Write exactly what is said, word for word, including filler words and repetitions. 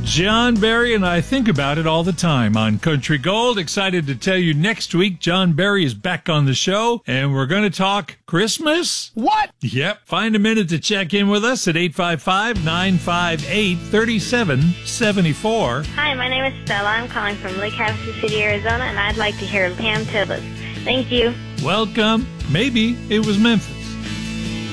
John Barry, and I think about it all the time on Country Gold. Excited to tell you next week John Barry is back on the show, and we're going to talk Christmas. What? Yep. Find a minute to check in with us at eight five five, nine five eight, three seven seven four. Hi, my name is Stella. I'm calling from Lake Havasu City, Arizona, and I'd like to hear Pam Tillis. Thank you. Welcome. Maybe it was Memphis.